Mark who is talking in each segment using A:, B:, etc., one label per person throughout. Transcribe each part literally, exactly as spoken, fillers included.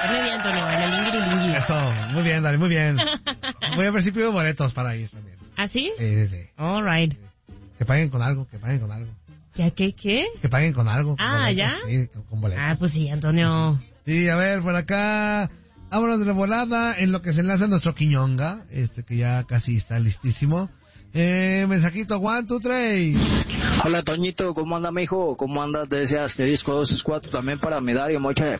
A: Muy bien, Antonio, en el lingui-lingui.
B: Eso, muy bien, Dani, muy bien. Voy a ver si pido boletos para ir también.
A: ¿Ah, sí?
B: Sí, sí, sí.
A: All right.
B: Que paguen con algo, que paguen con algo.
A: ¿Ya qué, qué?
B: Que paguen con algo. Con
A: Ah,
B: boletos,
A: ¿ya?
B: Sí, con boletos.
A: Ah, pues sí, Antonio.
B: Sí, a ver, por acá. Vámonos de la volada en lo que se enlaza nuestro Quiñonga, este que ya casi está listísimo. Eh, mensajito, one, two, three.
C: Hola, Toñito, ¿cómo anda, mijo? ¿Cómo andas de ese asterisco dos cuatro también para mi Dario Mocha?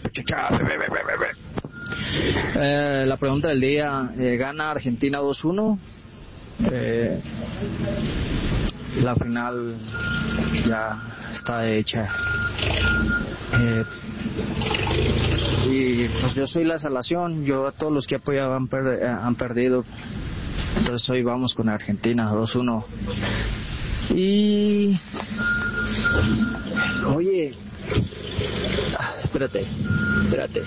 C: Eh, la pregunta del día, eh, ¿gana Argentina dos uno? Eh, la final ya está hecha. Eh, y pues yo soy la salación, yo a todos los que apoyado han, per, han perdido, entonces hoy vamos con Argentina dos uno. Y oye, ah, espérate, espérate.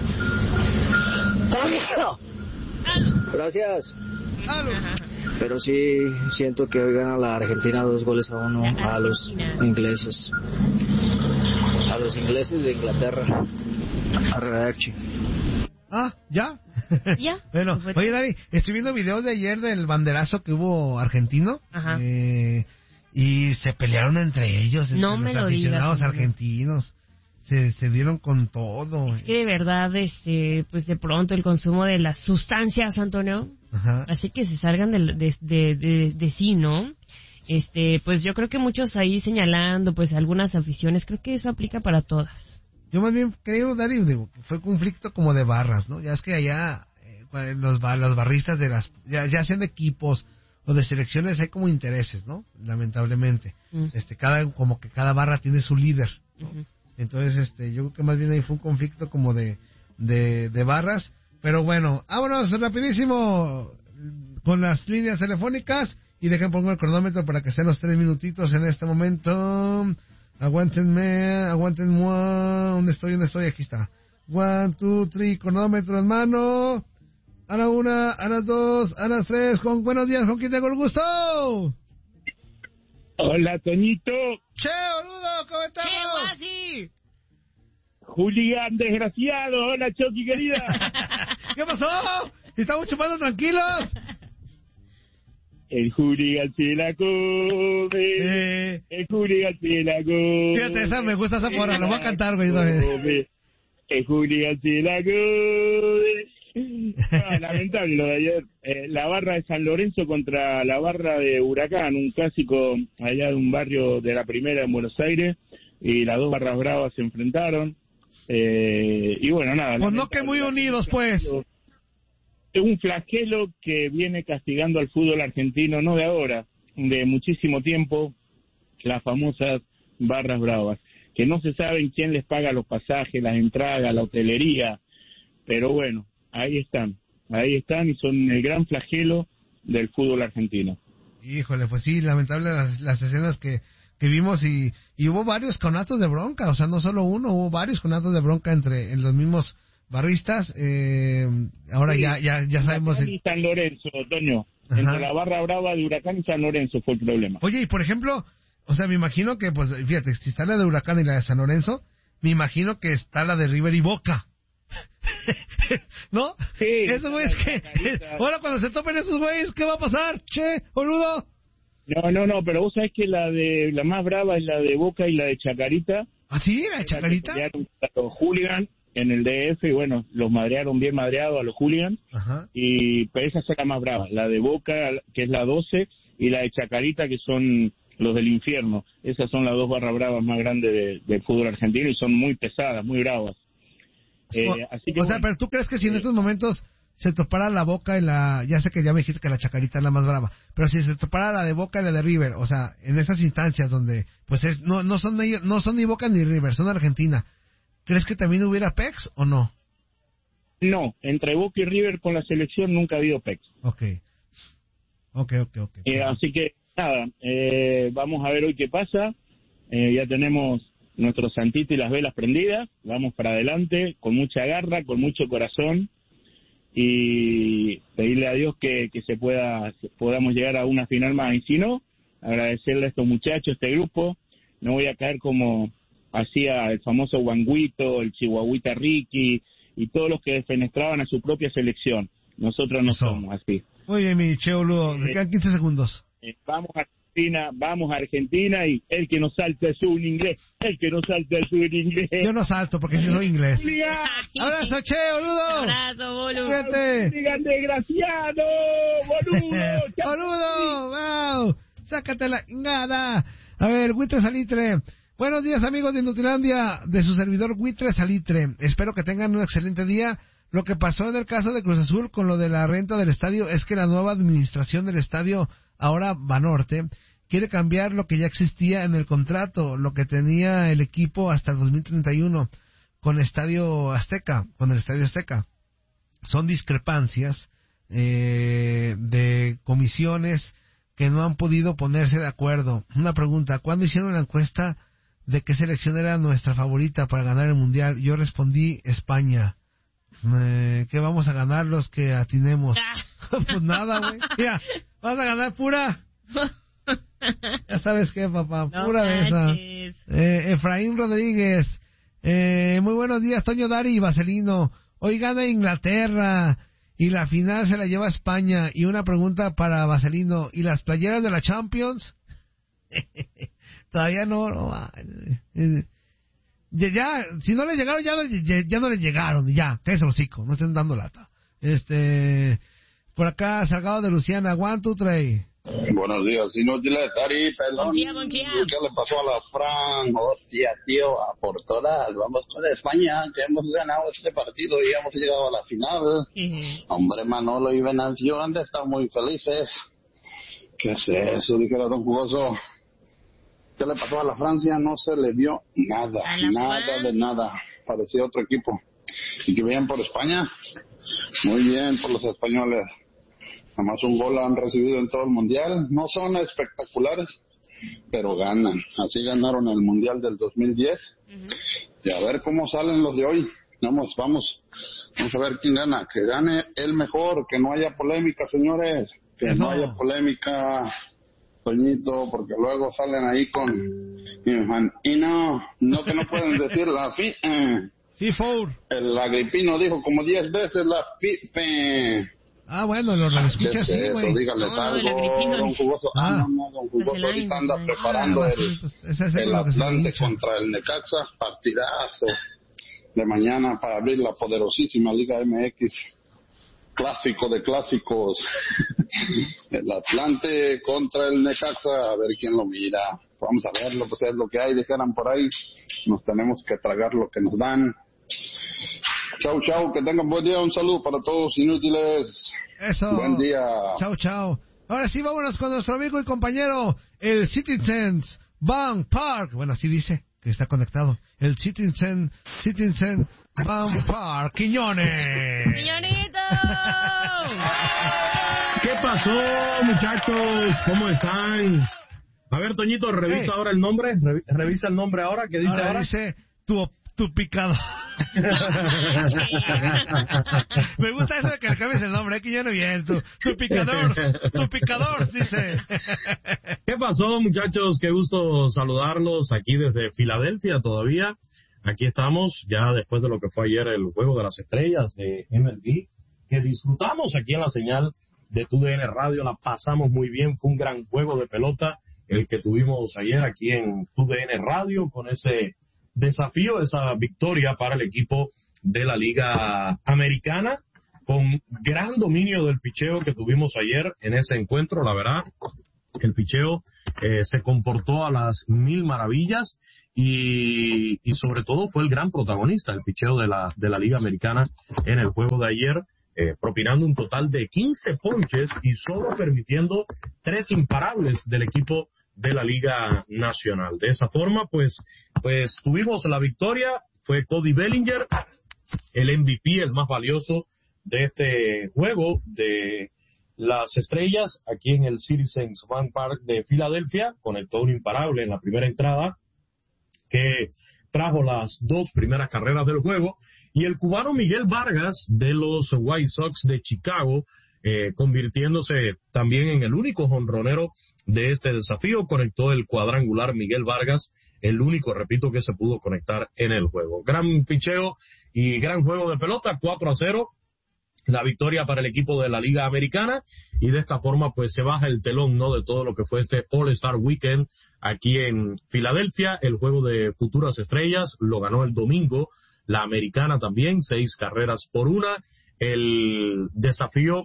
C: Gracias. Pero sí siento que hoy gana la Argentina dos goles a uno a los ingleses. A los ingleses de Inglaterra. Arrivederci.
B: Ah, ¿ya?
A: ¿Ya?
B: Bueno, oye, Dani, estoy viendo videos de ayer del banderazo que hubo argentino.
A: Ajá.
B: Eh, y se pelearon entre ellos, entre
A: No me
B: los
A: lo
B: aficionados
A: digas,
B: argentinos. Se, se dieron con todo.
A: Es que de verdad, este, pues de pronto el consumo de las sustancias, Antonio,
B: Ajá.
A: así que se salgan de, de, de, de, de sí, ¿no? Este, pues yo creo que muchos ahí señalando, pues algunas aficiones, creo que eso aplica para todas.
B: Yo más bien creo, Dari, digo, que fue conflicto como de barras, ¿no? Ya es que allá eh, los, los barristas de las, ya, ya sean de equipos o de selecciones, hay como intereses, ¿no? Lamentablemente. Mm. Este, cada, como que cada barra tiene su líder, ¿no? Uh-huh. Entonces, este, yo creo que más bien ahí fue un conflicto como de, de, de barras. Pero bueno, vámonos rapidísimo con las líneas telefónicas y dejen poner el cronómetro para que sean los tres minutitos en este momento. Aguántenme, aguántenme. ¿Dónde estoy? ¿Dónde estoy? Aquí está. One, two, three, cronómetro en mano. A la una, a las dos, a las tres. Con buenos días, ¿con quién tengo el gusto?
D: Hola, Toñito.
B: Che, boludo, ¿cómo estamos?
A: Che, guasi.
D: Julián, desgraciado. Hola, Choki, querida.
B: ¿Qué pasó? ¿Estamos chupando tranquilos?
D: El Julián se la come.
B: Eh.
D: El Julián se la come.
B: Fíjate, esa me gusta esa porra, lo voy a cantar, güey.
D: El Julián se la come. No, lamentable lo de ayer. Eh, la barra de San Lorenzo contra la barra de Huracán, un clásico allá de un barrio de la primera en Buenos Aires, y las dos barras bravas se enfrentaron. Eh, y bueno, nada.
B: Pues no que muy unidos, pues.
D: Es un flagelo que viene castigando al fútbol argentino, no de ahora, de muchísimo tiempo, las famosas barras bravas, que no se saben quién les paga los pasajes, las entradas, la hotelería, pero bueno, ahí están, ahí están y son el gran flagelo del fútbol argentino.
B: Híjole, pues sí, lamentable las, las escenas que, que vimos y, y hubo varios conatos de bronca, o sea, no solo uno, hubo varios conatos de bronca entre en los mismos barristas. Eh, ahora sí, ya ya ya sabemos.
D: Huracán y San Lorenzo, Toño. Ajá. Entre la barra brava de Huracán y San Lorenzo fue el problema.
B: Oye, y por ejemplo, o sea, me imagino que, pues, fíjate, si está la de Huracán y la de San Lorenzo, me imagino que está la de River y Boca. ¿No?
D: Sí.
B: Eso, güey, es que... Ahora, cuando se topen esos güeyes, ¿qué va a pasar? Che, boludo.
D: No, no, no, pero vos sabés que la de la más brava es la de Boca y la de Chacarita.
B: ¿Ah, sí? ¿La de Chacarita?
D: Los hooligans en el D F, y bueno, los madrearon bien madreados a los hooligans.
B: Ajá.
D: Y pero esa es la más brava, la de Boca, que es la doce, y la de Chacarita, que son los del infierno. Esas son las dos barras bravas más grandes de, del fútbol argentino y son muy pesadas, muy bravas. Eh,
B: o,
D: así que,
B: o
D: bueno,
B: sea, pero ¿tú crees que si en estos momentos se topara la Boca y la... Ya sé que ya me dijiste que la Chacarita es la más brava, pero si se topara la de Boca y la de River, o sea, en esas instancias donde, pues, es no no son ellos, no son ni Boca ni River, son Argentina, ¿crees que también hubiera P E X o no?
D: No, entre Boca y River con la selección nunca ha habido P E X.
B: Ok, ok, ok, ok.
D: Eh, así que, nada, eh, vamos a ver hoy qué pasa. Eh, ya tenemos nuestro santito y las velas prendidas, vamos para adelante, con mucha garra, con mucho corazón, y pedirle a Dios que, que se pueda podamos llegar a una final más, y si no, agradecerle a estos muchachos, a este grupo. No voy a caer como hacía el famoso Guanguito, el Chihuahuita Ricky, y todos los que defenestraban a su propia selección. Nosotros no
B: Eso.
D: somos así.
B: Muy bien, mi Cheo Ludo. Te quedan quince segundos.
D: Eh, vamos a Argentina, vamos a Argentina y el que no salta es un inglés, el que no salta es un inglés.
B: Yo no salto porque sí soy inglés. ¡Abrazo, Cheo Ludo!
A: Abrazo, boludo.
B: ¡Cuídate!
D: ¡Digan desgraciado, boludo!
B: ¡Boludo! ¡Wow! ¡Sácate la ingada! A ver, Buitre Salitre. Buenos días, amigos de Inutilandia, de su servidor Buitre Salitre. Espero que tengan un excelente día. Lo que pasó en el caso de Cruz Azul con lo de la renta del estadio es que la nueva administración del estadio, ahora Banorte, quiere cambiar lo que ya existía en el contrato, lo que tenía el equipo hasta el dos mil treinta y uno con Estadio Azteca, con el Estadio Azteca. Son discrepancias eh, de comisiones que no han podido ponerse de acuerdo. Una pregunta, ¿cuándo hicieron la encuesta de qué selección era nuestra favorita para ganar el Mundial? Yo respondí España. Eh, ¿Qué vamos a ganar los que atinemos? Pues nada, güey. Mira, vas a ganar pura. Ya sabes qué, papá,
A: No
B: pura de esa.
A: manches.
B: Eh, Efraín Rodríguez. Eh, muy buenos días, Toño, Dari y Vaselino. Hoy gana Inglaterra y la final se la lleva España. Y una pregunta para Vaselino. ¿Y las playeras de la Champions? Todavía no, no. Eh, Ya, ya, si no les llegaron, ya no, ya, ya no les llegaron, ya, cállese el hocico, no estén dando lata. Este, por acá, Salgado de Luciana, one, two, three.
E: Buenos días, inútiles, Dari, pelón.
A: Buen día, buen día.
E: ¿Qué le pasó a la Fran? Hostia, tío, a por todas, vamos con España, que hemos ganado este partido y hemos llegado a la final.
A: Sí.
E: Hombre, Manolo y Venancio han de estar muy felices. ¿Qué es eso? Dijera Don Jugoso. ¿Qué le pasó a la Francia? No se le vio nada, nada
A: Francia.
E: de nada. Parecía otro equipo. Y que bien por España. Muy bien por los españoles. Nada más un gol han recibido en todo el Mundial. No son espectaculares, pero ganan. Así ganaron el Mundial del dos mil diez. Uh-huh. Y a ver cómo salen los de hoy. Vamos, vamos. Vamos a ver quién gana. Que gane el mejor. Que no haya polémica, señores. Que no, no haya polémica, Toñito, porque luego salen ahí con... Y no, no que no pueden decir la fi... Eh.
B: FIFA.
E: El Agripino dijo como diez veces la fi...
B: Ah, bueno, lo escuchas así, güey.
E: Dígales no, algo, don Jugoso. Ah, ah, no, no, don Jugoso pues ahorita anda pues, preparando ah, el, pues, es el Atlante contra el Necaxa, partidazo de mañana para abrir la poderosísima Liga M X. Clásico de clásicos. El Atlante contra el Necaxa, a ver quién lo mira. Vamos a verlo, pues es lo que hay, dijeran por ahí. Nos tenemos que tragar lo que nos dan. Chau, chau, que tengan buen día. Un saludo para todos inútiles.
B: Eso.
E: Buen día.
B: Chau, chau. Ahora sí, vámonos con nuestro amigo y compañero, el Citizens Bank Park. Bueno, así dice, que está conectado. El Citizen, Citizen Bank Park. Quiñones.
A: ¡Quiñonito!
F: ¿Qué pasó, muchachos? ¿Cómo están? A ver, Toñito, revisa hey. ahora el nombre. Re- revisa el nombre ahora. ¿Qué dice ahora?
B: ahora? Dice tu, tu picador. Me gusta eso de que le cambies el nombre, ¿eh? Que ya no bien, tu, tu picador, tu picador, dice.
F: ¿Qué pasó, muchachos? Qué gusto saludarlos aquí desde Filadelfia todavía. Aquí estamos, ya después de lo que fue ayer el Juego de las Estrellas de M L B, que disfrutamos aquí en la señal de T U D N Radio, la pasamos muy bien, fue un gran juego de pelota el que tuvimos ayer aquí en T U D N Radio, con ese desafío, esa victoria para el equipo de la Liga Americana, con gran dominio del picheo que tuvimos ayer en ese encuentro. La verdad, el picheo eh, se comportó a las mil maravillas y, y sobre todo fue el gran protagonista, el picheo de la, de la Liga Americana en el juego de ayer, eh, propinando un total de quince ponches y solo permitiendo tres imparables del equipo de la Liga Nacional. De esa forma, pues, pues tuvimos la victoria. Fue Cody Bellinger el M V P, el más valioso de este juego de las estrellas aquí en el Citizens Bank Park de Filadelfia. Conectó un imparable en la primera entrada que trajo las dos primeras carreras del juego, y el cubano Miguel Vargas de los White Sox de Chicago, eh, convirtiéndose también en el único jonronero de este desafío. Conectó el cuadrangular Miguel Vargas el único, repito, que se pudo conectar en el juego. Gran picheo y gran juego de pelota, cuatro a cero. La victoria para el equipo de la Liga Americana, y de esta forma pues se baja el telón, ¿no?, de todo lo que fue este All-Star Weekend aquí en Filadelfia. El juego de futuras estrellas lo ganó el domingo la Americana también, seis carreras por una. El desafío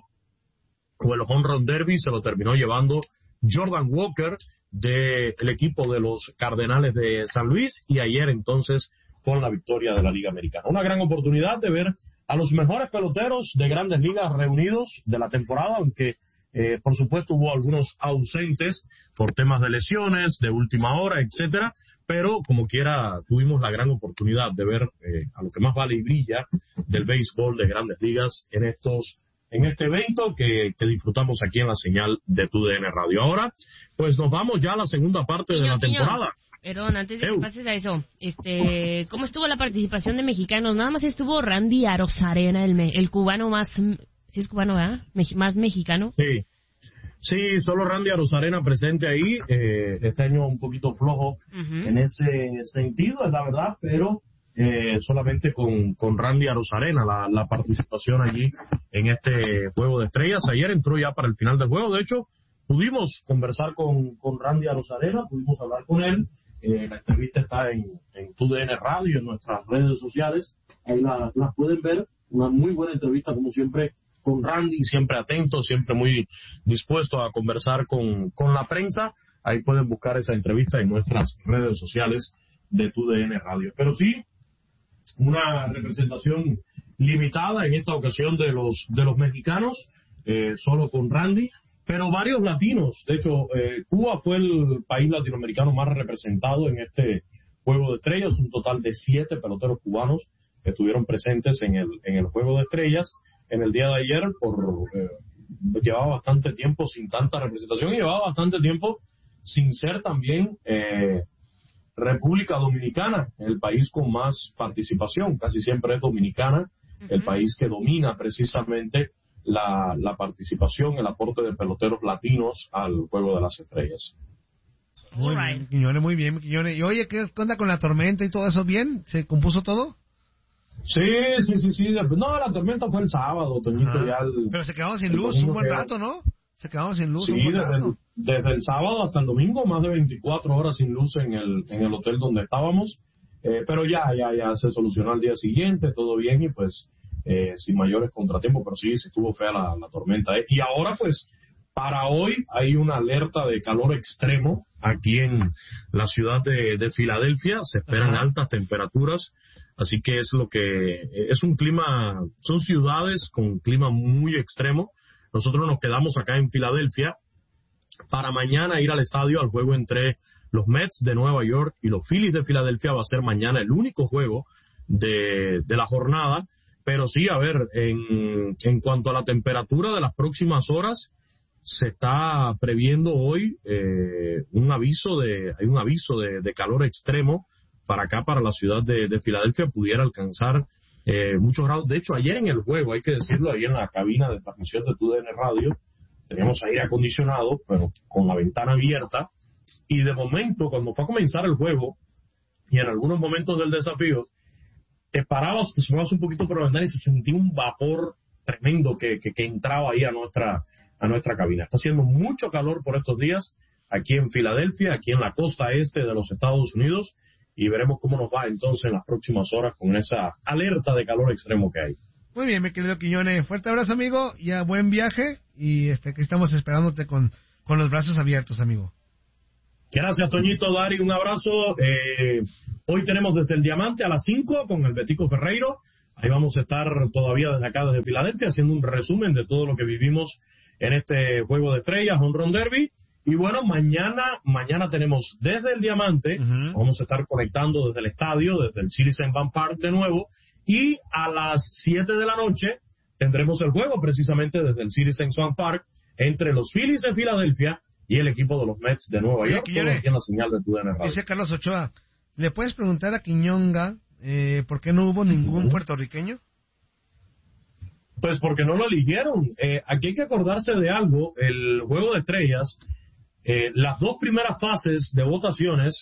F: o el Home Run Derby se lo terminó llevando Jordan Walker del equipo de los Cardenales de San Luis, y ayer entonces con la victoria de la Liga Americana. Una gran oportunidad de ver a los mejores peloteros de Grandes Ligas reunidos de la temporada, aunque eh, por supuesto hubo algunos ausentes por temas de lesiones, de última hora, etcétera, pero como quiera tuvimos la gran oportunidad de ver eh, a lo que más vale y brilla del béisbol de Grandes Ligas en estos en este evento que, que disfrutamos aquí en la señal de Tu D N Radio. Ahora, pues nos vamos ya a la segunda parte
A: Quiño,
F: de la
A: Quiño.
F: temporada.
A: Perdón, antes de
F: Eu.
A: que pases a eso, este, ¿cómo estuvo la participación de mexicanos? Nada más estuvo Randy Arozarena, el, me, el cubano más, sí es cubano, ¿verdad? Me- más mexicano.
F: Sí, sí, solo Randy Arozarena presente ahí. Eh, este año un poquito flojo
A: Ujú.
F: en ese sentido, es la verdad, pero eh, solamente con, con Randy Arozarena la, la participación allí en este juego de estrellas. Ayer entró ya para el final del juego. De hecho, pudimos conversar con, con Randy Arozarena, pudimos hablar con él. Eh, la entrevista está en, en Tu D N Radio, en nuestras redes sociales. Ahí la, la pueden ver. Una muy buena entrevista, como siempre, con Randy, siempre atento, siempre muy dispuesto a conversar con, con la prensa. Ahí pueden buscar esa entrevista en nuestras redes sociales de Tu D N Radio. Pero sí, una representación limitada en esta ocasión de los de los mexicanos, eh, solo con Randy, pero varios latinos. De hecho, eh, Cuba fue el país latinoamericano más representado en este juego de estrellas. Un total de siete peloteros cubanos que estuvieron presentes en el en el juego de estrellas en el día de ayer. Por eh, llevaba bastante tiempo sin tanta representación y llevaba bastante tiempo sin ser también eh, República Dominicana, el país con más participación. Casi siempre es Dominicana, uh-huh, el país que domina precisamente la, la participación, el aporte de peloteros latinos al juego de las estrellas.
B: Muy
A: Alright.
B: bien, Quiñones, muy bien, Quiñones. Y oye, ¿qué onda con la tormenta y todo eso? ¿Bien? ¿Se compuso todo?
F: Sí, sí, sí, sí. No, la tormenta fue el sábado, Toñito.
B: Ajá.
F: Ya el,
B: Pero se quedaron sin
F: el
B: luz un buen
F: domingo
B: rato, ¿no? Se quedaron sin luz
F: Sí,
B: un buen
F: desde
B: rato.
F: el, desde el sábado hasta el domingo, más de veinticuatro horas sin luz en el, en el hotel donde estábamos. Eh, pero ya, ya, ya se solucionó al día siguiente, todo bien y pues eh, sin mayores contratiempos, pero sí, sí estuvo fea la, la tormenta. Eh. Y ahora pues, para hoy hay una alerta de calor extremo aquí en la ciudad de, de Filadelfia. Se esperan
B: Ajá.
F: altas temperaturas, así que es lo que, es un clima, son ciudades con clima muy extremo. Nosotros nos quedamos acá en Filadelfia para mañana ir al estadio al juego entre los Mets de Nueva York y los Phillies de Filadelfia. Va a ser mañana el único juego de, de la jornada. Pero sí, a ver, en, en cuanto a la temperatura de las próximas horas, se está previendo hoy eh, un aviso de hay un aviso de, de calor extremo para acá, para la ciudad de, de Filadelfia. Pudiera alcanzar eh, muchos grados. De hecho, ayer en el juego, hay que decirlo, ahí en la cabina de transmisión de Tu D N Radio, teníamos aire acondicionado, pero con la ventana abierta, y de momento, cuando fue a comenzar el juego, y en algunos momentos del desafío, te parabas, te sumabas un poquito por la ventana y se sentía un vapor tremendo que, que, que entraba ahí a nuestra, a nuestra cabina. Está haciendo mucho calor por estos días aquí en Filadelfia, aquí en la costa este de los Estados Unidos, y veremos cómo nos va entonces en las próximas horas con esa alerta de calor extremo que hay.
B: Muy bien, mi querido Quiñones. Fuerte abrazo, amigo. Ya buen viaje. Y este que estamos esperándote con, con los brazos abiertos, amigo.
F: Gracias, Toñito, Dari, un abrazo. Eh, hoy tenemos desde el Diamante a las cinco con el Betico Ferreiro. Ahí vamos a estar todavía desde acá, desde Filadelfia, haciendo un resumen de todo lo que vivimos en este juego de estrellas, Home Run Derby. Y bueno, mañana mañana tenemos desde el Diamante, uh-huh, vamos a estar conectando desde el estadio, desde el Citizens Bank Park de nuevo. Y a las siete de la noche tendremos el juego precisamente desde el Citizens Bank Park entre los Phillies de Filadelfia y el equipo de los Mets de Nueva York. Todo aquí en la señal de Tu D N Radio.
B: Dice Carlos Ochoa, ¿le puedes preguntar a Quiñonga eh, por qué no hubo ningún uh-huh puertorriqueño?
F: Pues porque no lo eligieron. Eh, aquí hay que acordarse de algo. El juego de estrellas, eh, las dos primeras fases de votaciones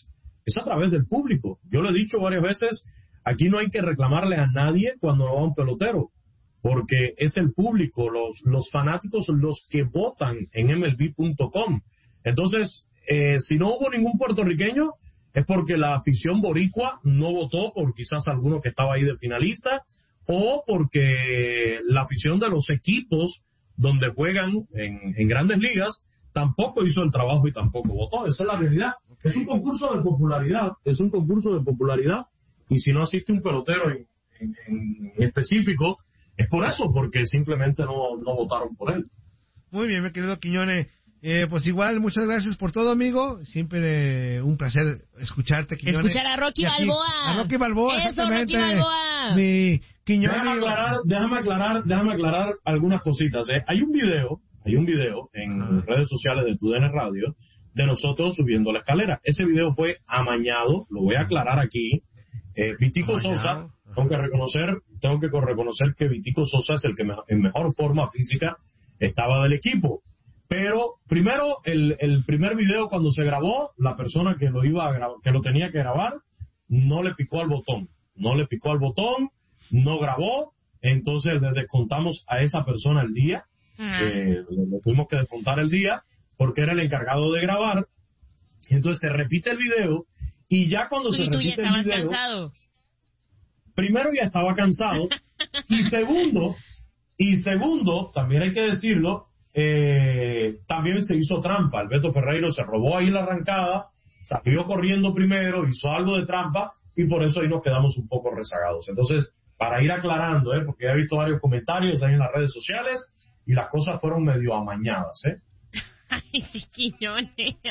F: es a través del público. Yo lo he dicho varias veces, aquí no hay que reclamarle a nadie cuando no va un pelotero, porque es el público, los, los fanáticos los que votan en M L B punto com. Entonces, eh, si no hubo ningún puertorriqueño, es porque la afición boricua no votó por quizás alguno que estaba ahí de finalista, o porque la afición de los equipos donde juegan en, en grandes ligas tampoco hizo el trabajo y tampoco votó. Esa es la realidad. Es un concurso de popularidad, es un concurso de popularidad, y si no asiste un pelotero en, en, en específico, es por eso, porque simplemente no, no votaron por él.
B: Muy bien, mi querido Quiñones. Eh, pues igual, muchas gracias por todo, amigo. Siempre eh, un placer escucharte, Quiñones.
A: Escuchar a Rocky aquí, Balboa.
B: A Rocky Balboa,
A: Eso,
B: exactamente.
A: Rocky Balboa.
B: Mi Quiñones.
F: Déjame aclarar, déjame aclarar, déjame aclarar algunas cositas. ¿eh? Hay un video, hay un video en uh-huh. redes sociales de T U D N Radio de nosotros subiendo la escalera. Ese video fue amañado, lo voy a aclarar aquí. Eh, Vitico amañado. Sosa, tengo que reconocer, tengo que reconocer que Vitico Sosa es el que me, en mejor forma física estaba del equipo. Pero primero, el, el primer video cuando se grabó, la persona que lo iba a grabar, que lo tenía que grabar, no le picó al botón, no le picó al botón, no grabó, entonces le descontamos a esa persona el día, eh, le tuvimos que descontar el día, porque era el encargado de grabar, entonces se repite el video, y ya cuando
A: y
F: se
A: tú
F: repite
A: ya
F: el video,
A: cansado.
F: primero ya estaba cansado, y segundo, y segundo, también hay que decirlo, Eh, también se hizo trampa. El Beto Ferreiro se robó ahí la arrancada, salió corriendo primero, hizo algo de trampa y por eso ahí nos quedamos un poco rezagados. Entonces, para ir aclarando, ¿eh? porque he visto varios comentarios ahí en las redes sociales y las cosas fueron medio amañadas. ¿eh?
A: Ay, sí, Quiñones.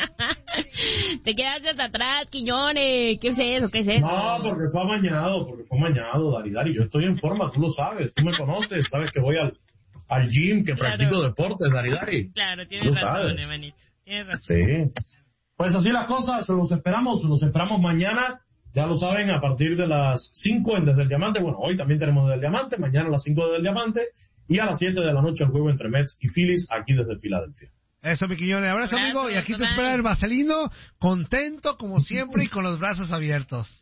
A: Te quedaste hasta atrás, Quiñones. ¿Qué es eso? ¿Qué es eso?
F: No, porque fue amañado, porque fue amañado, Dari Dari. Yo estoy en forma, tú lo sabes, tú me conoces, sabes que voy al al gym, que claro. practico deportes, Dari Dari.
A: Claro, tienes razón, hermanito. Tienes razón.
F: Sí. Pues así las cosas, los esperamos, los esperamos mañana, ya lo saben, a partir de las cinco en Desde el Diamante. Bueno, hoy también tenemos Desde el Diamante, mañana a las cinco Desde el Diamante, y a las siete de la noche el juego entre Mets y Phillies, aquí desde Filadelfia.
B: Eso, mi Quiñones. Abrazo, amigo, y aquí te espera el Vaselino, contento como siempre y con los brazos abiertos.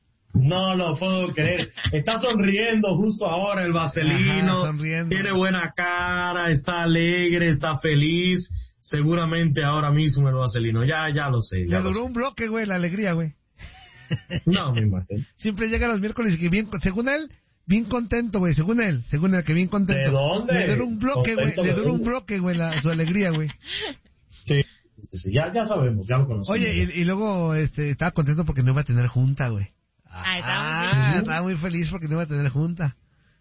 F: No lo puedo creer. Está sonriendo justo ahora el Vaselino.
B: Ajá,
F: tiene buena cara, está alegre, está feliz. Seguramente ahora mismo el Vaselino. Ya, ya lo sé. Ya
B: Le duró
F: sé.
B: un bloque, güey, la alegría, güey.
F: No, me imagino.
B: Siempre llega los miércoles y bien, según él, bien contento, güey. Según él, según él, que bien contento.
F: ¿De dónde?
B: Le duró un bloque, güey. Le duró un bloque, güey, la, su alegría, güey.
F: Sí, sí, ya, ya sabemos, ya lo conocemos.
B: Oye, y, y luego, este, estaba contento porque no iba a tener junta, güey.
A: Ah,
B: ah estaba muy feliz porque no iba a tener junta.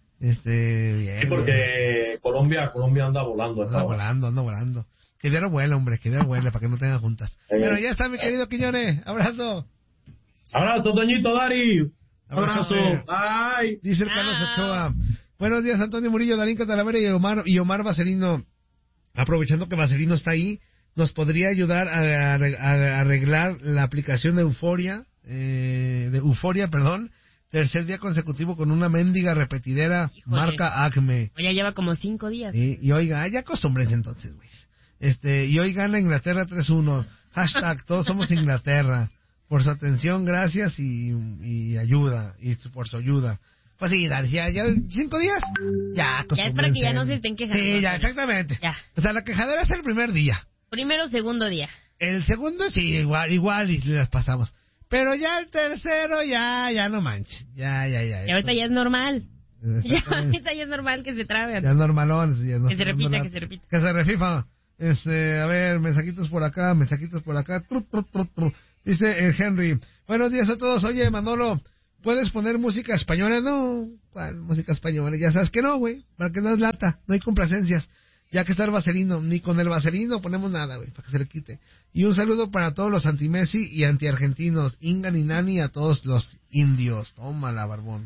B: Este, bien.
F: Sí, porque bien. Colombia, Colombia anda volando.
B: Anda volando, anda volando. Que diario vuela, hombre, que diario vuela para que no tengan juntas. Eh. Pero ya está, mi querido Quiñones. Abrazo.
F: Abrazo, Toñito Dari.
B: Abrazo.
F: Ay.
B: Dice el Carlos Ochoa. Buenos días, Antonio Murillo, Darín Talavera y Omar, y Omar Vaselino. Aprovechando que Vaselino está ahí, ¿nos podría ayudar a, a, a arreglar la aplicación de Euforia? Eh, de Euforia, perdón, tercer día consecutivo con una mendiga repetidera. Híjole. Marca Acme.
A: Ya lleva como cinco días.
B: Y, y oiga, ya acostúmbrense entonces, güey. Este, y hoy gana Inglaterra tres uno. Hashtag, todos somos Inglaterra. Por su atención, gracias y, y ayuda, y por su ayuda. Pues sí, ya, ya, cinco días, ya acostúmbrense.
A: Ya es para que ya no se estén quejando.
B: Sí, ya, exactamente. Ya. O sea, la quejadera es el primer día.
A: Primero o segundo día.
B: El segundo sí, igual, igual, y las pasamos. Pero ya el tercero, ya, ya no manches. Ya, ya, ya.
A: Y ahorita ya es normal. Ya, ahorita ya es normal que se traben.
B: Ya es normalón. Ya no,
A: que se repita,
B: normal.
A: que se repita.
B: Que se refifa. Este, a ver, mensajitos por acá, mensajitos por acá. Tru, tru, tru, tru. Dice el Henry. Buenos días a todos. Oye, Manolo, ¿puedes poner música española? No, ¿cuál música española? Ya sabes que no, güey. Para que no es lata. No hay complacencias. Ya que está el Vaselino, ni con el Vaselino ponemos nada, güey, para que se le quite. Y un saludo para todos los anti-Messi y anti-argentinos, Ingan y Nani, a todos los indios. Tómala, barbón.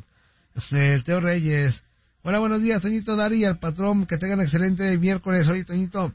B: El Teo Reyes. Hola, buenos días, Toñito, Dari, al patrón, que tengan excelente miércoles. Oye, Toñito,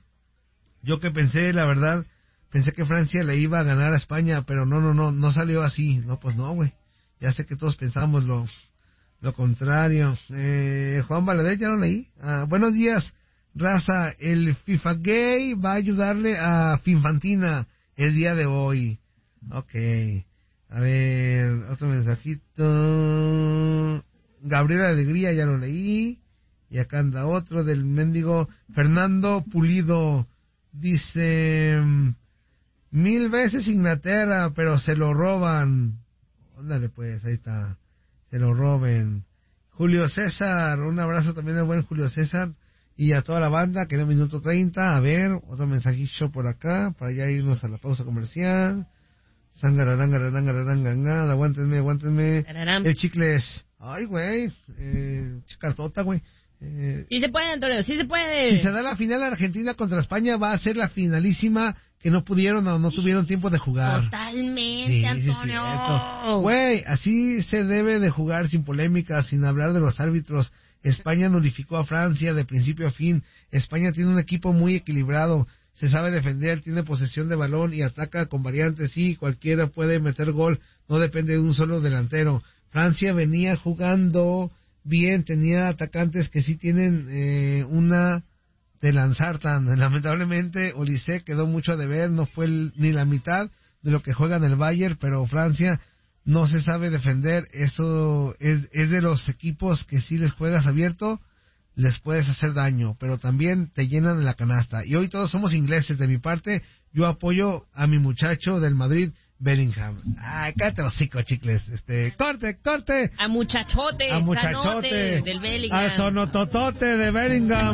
B: yo que pensé, la verdad, pensé que Francia le iba a ganar a España, pero no, no, no, no salió así. No, pues no, güey. Ya sé que todos pensamos lo, lo contrario. Eh, Juan Valadez, ya lo leí. Ah, buenos días. Raza, el FIFA Gay va a ayudarle a Finfantina el día de hoy. Ok. A ver, otro mensajito. Gabriela Alegría, ya lo leí. Y acá anda otro del mendigo Fernando Pulido. Dice, mil veces Inglaterra, pero se lo roban. Ándale pues, ahí está. Se lo roben. Julio César, un abrazo también al buen Julio César. Y a toda la banda, queda minuto treinta. A ver, otro mensajito por acá, para ya irnos a la pausa comercial. Sangararangararangarangangada, aguántenme, aguántenme.
A: Tararán.
B: El Chicles. Ay, güey, eh, chicartota, güey. Eh,
A: sí se puede, Antonio, sí se puede.
B: Si se da la final Argentina contra España, va a ser la finalísima que no pudieron o no tuvieron tiempo de jugar.
A: Totalmente,
B: Sí,
A: Antonio.
B: sí, güey, así se debe de jugar sin polémica, sin hablar de los árbitros. España nulificó a Francia de principio a fin. España tiene un equipo muy equilibrado. Se sabe defender, tiene posesión de balón y ataca con variantes. Sí, cualquiera puede meter gol, no depende de un solo delantero. Francia venía jugando bien, tenía atacantes que sí tienen eh, una de lanzar tan. Lamentablemente, Olise quedó mucho a deber, no fue el, ni la mitad de lo que juega en el Bayern, pero Francia no se sabe defender. Eso es, es de los equipos que si les juegas abierto, les puedes hacer daño, pero también te llenan en la canasta. Y hoy todos somos ingleses. De mi parte, yo apoyo a mi muchacho del Madrid, Bellingham. Ay, cállate los hocico, Chicles. Este, corte, corte.
A: A muchachote,
B: A muchachote.
A: del Bellingham.
B: Al sonototote de Bellingham.